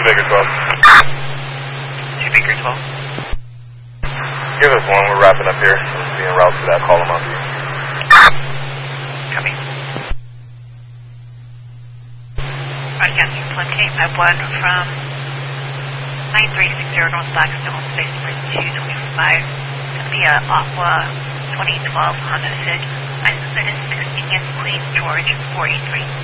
Baker 12. 2 Baker 12. Give us one, we're wrapping up here. We're being routed to that column on you. Copy. Alright, yes, implementing Map 1 from 9360 North Blackstone, Space Number 225. It's going to be a Aqua 2012 Honda Fit. License plate is 16 Queen George 483.